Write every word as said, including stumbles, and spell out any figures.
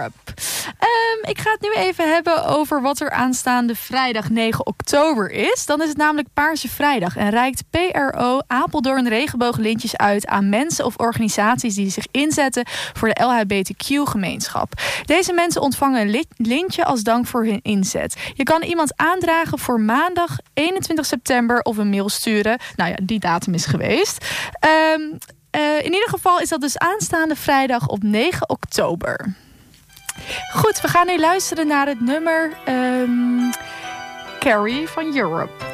Europe. Um, ik ga het nu even hebben over wat er aanstaande vrijdag negen oktober is. Dan is het namelijk Paarse Vrijdag en reikt P R O Apeldoorn regenbooglintjes uit aan mensen of organisaties die zich inzetten voor de L H B T Q-gemeenschap. Deze mensen ontvangen een lintje als dank voor hun inzet. Je kan iemand aandragen voor maandag eenentwintig september of een mail sturen. Nou ja, die datum is geweest. Um, uh, in ieder geval is dat dus aanstaande vrijdag op negen oktober. Goed, we gaan nu luisteren naar het nummer um, Carrie van Europe.